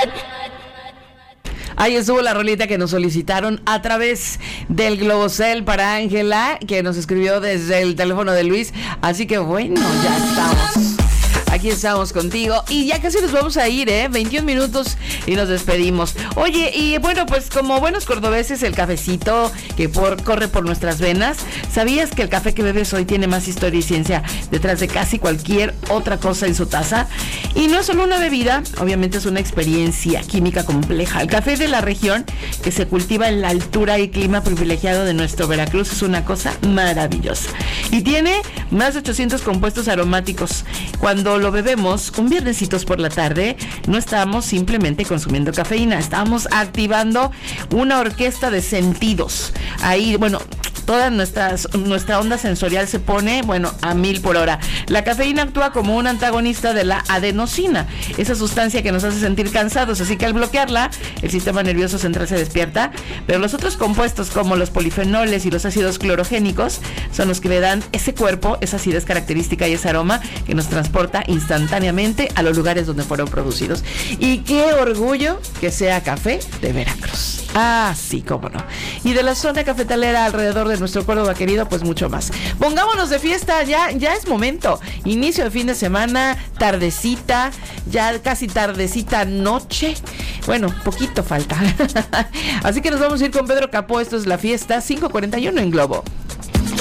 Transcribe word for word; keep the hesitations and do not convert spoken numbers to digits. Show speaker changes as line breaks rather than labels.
Ahí estuvo la rolita que nos solicitaron a través del Globocel para Ángela, que nos escribió desde el teléfono de Luis. Así que bueno, ya estamos. Aquí estamos contigo y ya casi nos vamos a ir, ¿eh? veintiún minutos y nos despedimos. Oye, y bueno, pues como buenos cordobeses, el cafecito que por, corre por nuestras venas. ¿Sabías que el café que bebes hoy tiene más historia y ciencia detrás de casi cualquier otra cosa en su taza? Y no es solo una bebida, obviamente es una experiencia química compleja. El café de la región, que se cultiva en la altura y clima privilegiado de nuestro Veracruz, es una cosa maravillosa. Y tiene más de ochocientos compuestos aromáticos. Cuando lo bebemos un viernesitos por la tarde, no estamos simplemente consumiendo cafeína, estamos activando una orquesta de sentidos. Ahí, bueno, toda nuestra, nuestra onda sensorial se pone, bueno, a mil por hora. La cafeína actúa como un antagonista de la adenosina, esa sustancia que nos hace sentir cansados, así que al bloquearla, el sistema nervioso central se despierta, pero los otros compuestos como los polifenoles y los ácidos clorogénicos son los que le dan ese cuerpo, esa acidez característica y ese aroma que nos transporta instantáneamente a los lugares donde fueron producidos. Y qué orgullo que sea café de Veracruz. Ah, sí, cómo no. Y de la zona cafetalera alrededor de nuestro Córdoba querido, pues mucho más. Pongámonos de fiesta, ya, ya es momento. Inicio de fin de semana, tardecita, ya casi tardecita noche. Bueno, poquito falta. Así que nos vamos a ir con Pedro Capó. Esto es La Fiesta, cinco cuarenta y uno en Globo.